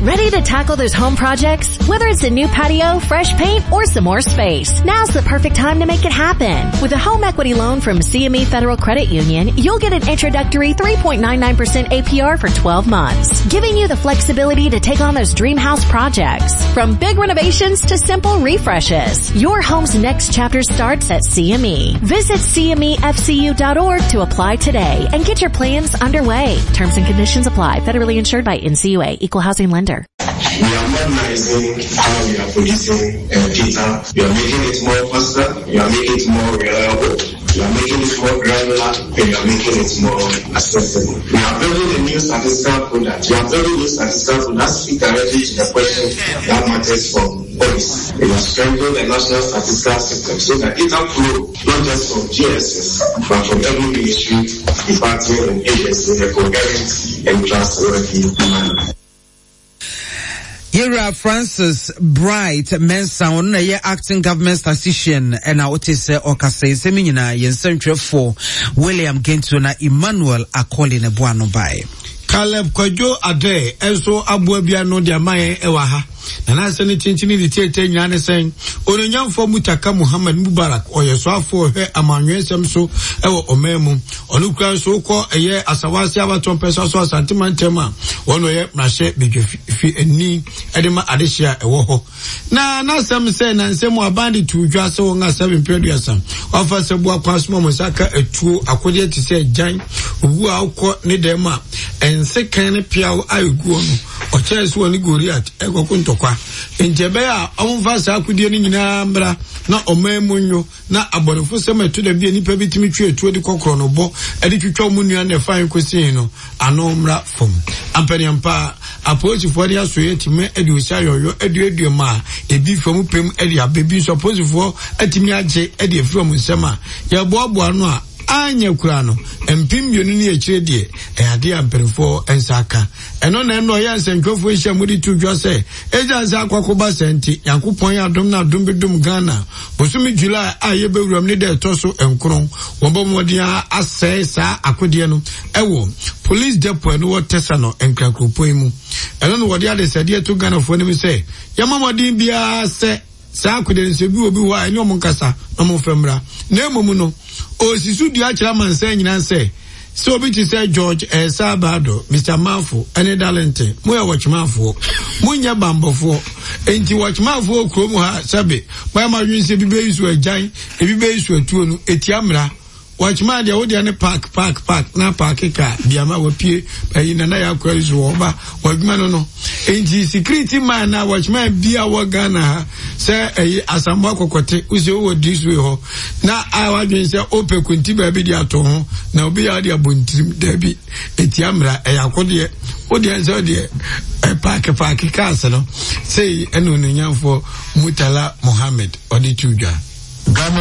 Ready to tackle those home projects? Whether it's a new patio, fresh paint, or some more space, now's the perfect time to make it happen. With a home equity loan from CME Federal Credit Union, you'll get an introductory 3.99% APR for 12 months, giving you the flexibility to take on those dream house projects. From big renovations to simple refreshes, your home's next chapter starts at CME. Visit CMEFCU.org to apply today and get your plans underway. Terms and conditions apply. Federally insured by NCUA. Equal housing lender. We are modernizing how we are producing data. We are making it more faster. We are making it more reliable. We are making it more granular. And we are making it more accessible. We are building a new statistical product. We are building new statistical products that speak directly to the question that matters for policy. We are strengthening the national statistical system so that data flow not just from GSS but from every ministry, department, and agency in a coherent and trustworthy manner. Yera Francis Bright Mensa on a acting government statistician and out is Okase Semina Yensentre for William Gentuna Emmanuel Akoli Nebuano by Caleb Kwajo Ade Enso Abuabia no dia mae ewaha na asene chinchini di tete nyane sen ononyamfo Mutaka Muhammad Mubarak oyeswafo he amanwensem so ewo omemu onukran so ko eye asawase abaton pesa so santimantema wono ye mrahye bedwefi eni edema adehia ewo ho na nasem se na nsem abandi tuudwa se won asem peduasa ofa sebu akwasmo musaka etuo akode ti se jan owu akọ ne dema ensekan ne piawo ayeguo no ochesu oni Goliath ekokuntokwa njebe a omfa sa akudie ni nyina mbra na omamunyo na abonofo semeto da bia nipa bitimi twa di kokoro no bo edi twitwa munua na fan kosin no ano mra fom ampaniampa approach for dia so yetime edi osayoyo edi ma ebi fom pem edi abebi suppose for atimi age edi efrom nsema ya boabo no a anya kura no empim bionu ni ekire die ade amperfo ensaka eno na eno ya nsenkofo ehia mudi tudwo se eja nsa akwakoba senti yakopon ya dom na dom bedum Ghana bosumi July aye bewuram ni de toso enkron wombo modia asesa akode no ewo police depot no wotesa no enkrakropoi mu eno no wodi ade sede to Ghana fo ni mi se yamamodin bia se sa akode nse bi obi wa eni omunkasa no mo femra na emomu no Osisu di achira mansa nyina se so obi ti say George Sabado Mr. Mafo ene Dalente mo ya watchmafo munya bambofo enti watchmafo krom ha sabe ma ma nwinse bi be isu ajan e bi be isu atuo no etiamra watchman dia wodi ane park na park ka biama wapie bayi na ya kwa isu oba wadwuma no enti security man na watchman bia wa Ghana se asambo akokote uze wo diswe ho na awadwen se ope kunti ba bi dia to ho na obi ya dia bontirim da bi etiamra yakode odi anse de park ka se no sei eno nyamfo Mutala Mohammed odi tudwa